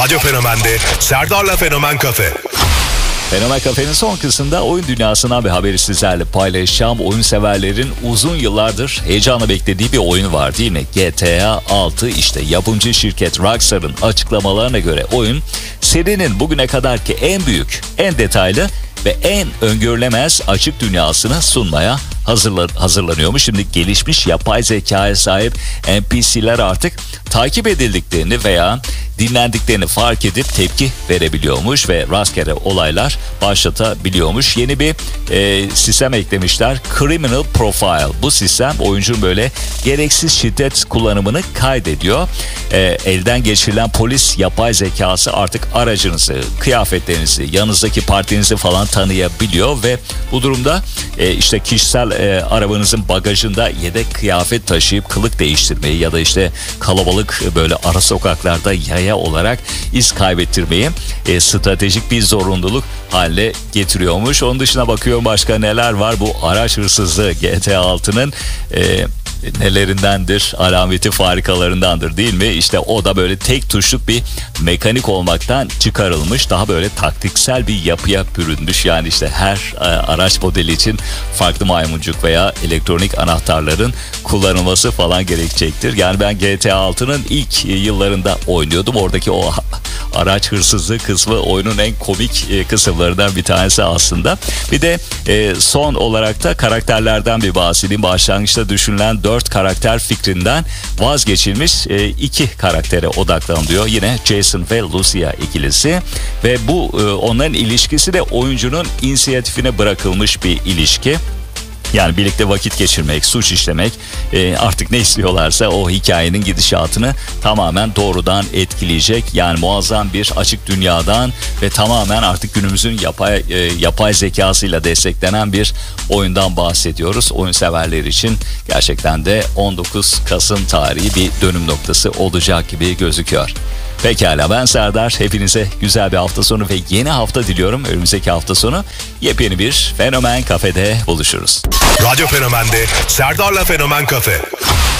Radyo Fenomen'de Serdar'la Fenomen Kafe. Fenomen Kafe'nin son kısmında oyun dünyasından bir haberi sizlerle paylaşacağım. Oyun severlerin uzun yıllardır heyecanla beklediği bir oyun var değil mi? GTA 6. İşte yapımcı şirket Rockstar'ın açıklamalarına göre oyun serinin bugüne kadarki en büyük, en detaylı ve en öngörülemez açık dünyasını sunmaya hazırlanıyormuş. Şimdi gelişmiş yapay zekaya sahip NPC'ler artık takip edildiklerini veya dinlendiklerini fark edip tepki verebiliyormuş ve rastgele olaylar başlatabiliyormuş. Yeni bir sistem eklemişler. Criminal Profile. Bu sistem oyuncunun böyle gereksiz şiddet kullanımını kaydediyor. Elden geçirilen polis yapay zekası artık aracınızı, kıyafetlerinizi, yanınızdaki partinizi falan tanıyabiliyor ve bu durumda işte kişisel arabanızın bagajında yedek kıyafet taşıyıp kılık değiştirmeyi ya da işte kalabalık böyle ara sokaklarda yaya olarak iz kaybettirmeyi stratejik bir zorunluluk haline getiriyormuş. Onun dışına bakıyorum başka neler var. Bu araç hırsızlığı GTA 6'nın nelerindendir, alameti farikalarındandır değil mi? İşte o da böyle tek tuşluk bir mekanik olmaktan çıkarılmış. Daha böyle taktiksel bir yapıya bürünmüş. Yani işte her araç modeli için farklı maymuncuk veya elektronik anahtarların kullanılması falan gerekecektir. Yani ben GTA 6'nın ilk yıllarında oynuyordum. Oradaki o araç hırsızlığı kısmı oyunun en komik kısımlarından bir tanesi aslında. Bir de son olarak da karakterlerden bir bahsedeyim. Başlangıçta düşünülen 4 karakter fikrinden vazgeçilmiş 2 karaktere odaklanılıyor. Yine Jason ve Lucia ikilisi ve bu onların ilişkisi de oyuncunun inisiyatifine bırakılmış bir ilişki. Yani birlikte vakit geçirmek, suç işlemek, artık ne istiyorlarsa o hikayenin gidişatını tamamen doğrudan etkileyecek. Yani muazzam bir açık dünyadan ve tamamen artık günümüzün yapay zekasıyla desteklenen bir oyundan bahsediyoruz. Oyun severler için gerçekten de 19 Kasım tarihi bir dönüm noktası olacak gibi gözüküyor. Pekala, ben Serdar. Hepinize güzel bir hafta sonu ve yeni hafta diliyorum. Önümüzdeki hafta sonu yepyeni bir Fenomen Kafe'de buluşuruz. Radyo Fenomen'de Serdar'la Fenomen Kafe.